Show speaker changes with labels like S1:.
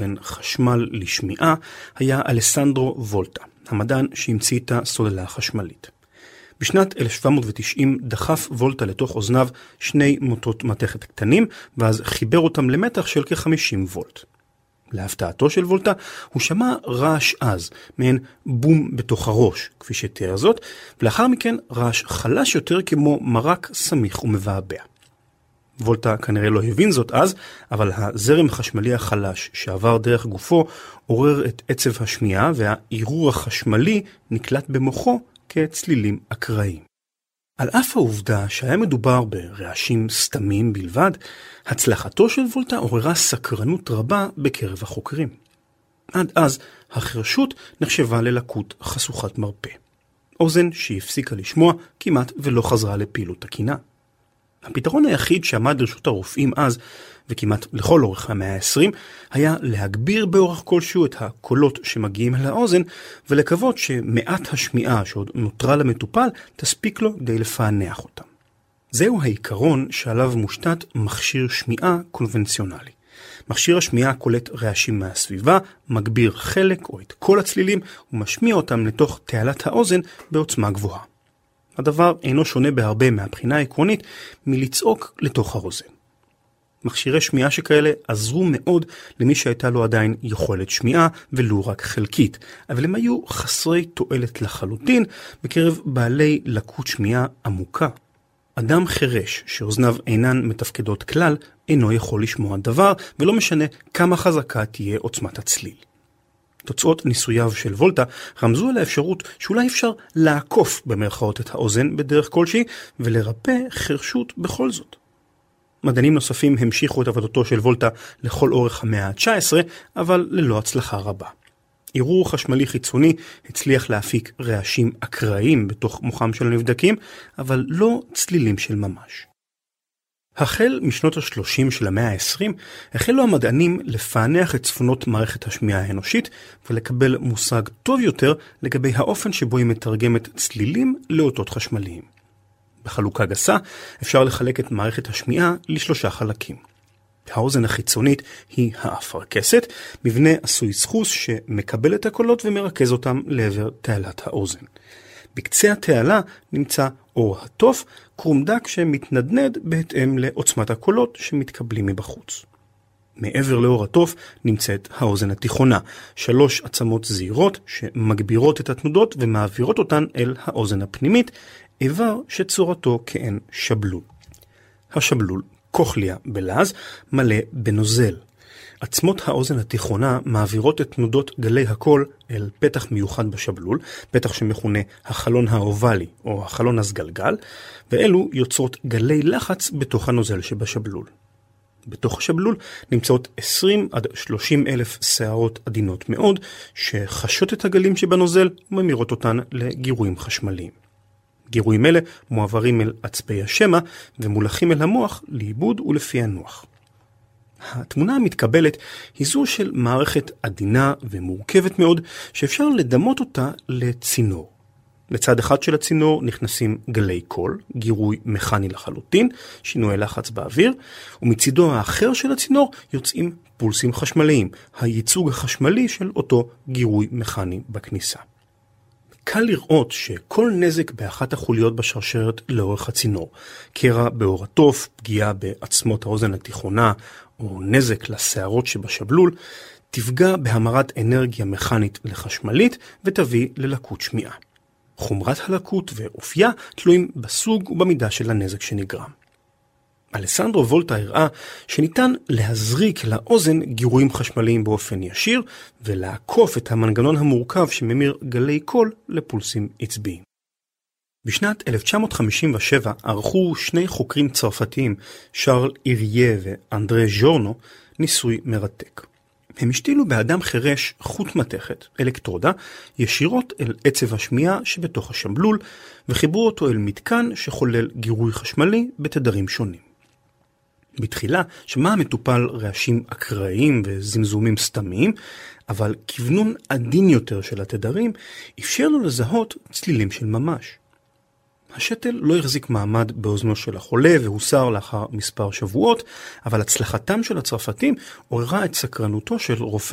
S1: בין חשמל לשמיעה היה אלסנדרו וולטה, המדען שהמציא את הסוללה החשמלית. בשנת 1790 דחף וולטה לתוך אוזניו 2 מוטות מתכת קטנים, ואז חיבר אותם למתח של כ-50 וולט. להפתעתו של וולטה, הוא שמע רעש עז, מעין בום בתוך הראש, כפי שתיאר זאת, ולאחר מכן רעש חלש יותר כמו מרק סמיך ומבעבע. וולטה כנראה לא הבין זאת אז, אבל הזרם החשמלי החלש שעבר דרך גופו עורר את עצב השמיעה, והעירור החשמלי נקלט במוחו כצלילים אקראיים. על אף העובדה שהיה מדובר ברעשים סתמים בלבד, הצלחתו של וולטה עוררה סקרנות רבה בקרב החוקרים. עד אז החרשות נחשבה ללקות חשוכת מרפא. אוזן שהפסיקה לשמוע כמעט ולא חזרה לפעילות תקינה. הפתרון היחיד שעמד לרשות הרופאים אז, וכמעט לכל אורך המאה ה-20, היה להגביר באורח כלשהו את הקולות שמגיעים אל האוזן, ולקוות שמעט השמיעה שעוד נותרה למטופל תספיק לו כדי לפענח אותם. זהו העיקרון שעליו מושתת מכשיר שמיעה קונבנציונלי. מכשיר השמיעה קולט רעשים מהסביבה, מגביר חלק או את כל הצלילים, ומשמיע אותם לתוך תעלת האוזן בעוצמה גבוהה. הדבר אינו שונה בהרבה מהבחינה העקרונית מלצעוק לתוך האוזן. מכשירי שמיעה שכאלה עזרו מאוד למי שהייתה לו עדיין יכולת שמיעה ולו רק חלקית, אבל הם היו חסרי תועלת לחלוטין בקרב בעלי לקות שמיעה עמוקה. אדם חרש שאוזניו אינן מתפקדות כלל אינו יכול לשמוע דבר, ולא משנה כמה חזקה תהיה עוצמת הצליל. תוצאות ניסוייו של וולטה רמזו על האפשרות שאולי אפשר לעקוף במרכאות את האוזן בדרך כלשהי ולרפא חרשות בכל זאת. מדענים נוספים המשיכו את עבודתו של וולטה לכל אורך המאה ה-19, אבל ללא הצלחה רבה. עירור חשמלי חיצוני הצליח להפיק רעשים אקראיים בתוך מוחם של הנבדקים, אבל לא צלילים של ממש. החל משנות ה-30 של המאה ה-20, החלו המדענים לפענח את צפונות מערכת השמיעה האנושית, ולקבל מושג טוב יותר לגבי האופן שבו היא מתרגמת צלילים לאותות חשמליים. בחלוקה גסה אפשר לחלק את מערכת השמיעה ל3 חלקים. האוזן החיצונית היא האפרכסת, מבנה עשוי סחוס שמקבל את הקולות ומרכז אותם לעבר תעלת האוזן. בקצה התעלה נמצא אור התוף, קרום דק שמתנדנד בהתאם לעוצמת הקולות שמתקבלים מבחוץ. מעבר לאור התוף נמצאת האוזן התיכונה, 3 עצמות זעירות שמגבירות את התנודות ומעבירות אותן אל האוזן הפנימית, איבר שצורתו כעין שבלול. השבלול, קוכליה בלעז, מלא בנוזל. עצמות האוזן התיכונה מעבירות את תנודות גלי הקול אל פתח מיוחד בשבלול, פתח שמכונה החלון האובלי או החלון הסגלגל, ואלו יוצרות גלי לחץ בתוך הנוזל שבשבלול. בתוך השבלול נמצאות 20 עד 30 אלף שערות עדינות מאוד, שחשות את הגלים שבנוזל וממירות אותן לגירויים חשמליים. גירויים אלה מועברים אל עצבי השמע ומולכים אל המוח לעיבוד ולפענוח. התמונה המתקבלת היא זו של מערכת עדינה ומורכבת מאוד שאפשר לדמות אותה לצינור. לצד אחד של הצינור נכנסים גלי קול, גירוי מכני לחלוטין, שינוי לחץ באוויר, ומצידו האחר של הצינור יוצאים פולסים חשמליים, הייצוג החשמלי של אותו גירוי מכני בכניסה. קל לראות שכל נזק באחת החוליות בשרשרת לאורך הצינור, קרע באור התוף, פגיעה בעצמות האוזן התיכונה, או נזק לשערות שבשבלול, תפגע בהמרת אנרגיה מכנית לחשמלית ותביא ללקות שמיעה. חומרת הלקות ואופייה תלויים בסוג ובמידה של הנזק שנגרם. אלסנדרו וולטה הראה שניתן להזריק לאוזן גירויים חשמליים באופן ישיר ולעקוף את המנגנון המורכב שממיר גלי קול לפולסים עצביים. בשנת 1957 ערכו 2 חוקרים צרפתיים, שרל איריה ואנדרה ז'ורנו, ניסוי מרתק. הם השתילו באדם חרש חוט מתכת, אלקטרודה, ישירות אל עצב השמיעה שבתוך השבלול, וחיברו אותו אל מתקן שחולל גירוי חשמלי בתדרים שונים. בתחילה שמע המטופל רעשים אקראיים וזמזומים סתמיים, אבל כיוונון עדין יותר של התדרים אפשר לו לזהות צלילים של ממש. השתל לא החזיק מעמד באוזנו של החולה והוסר לאחר מספר שבועות, אבל הצלחתם של הצרפתים עוררה את סקרנותו של רופא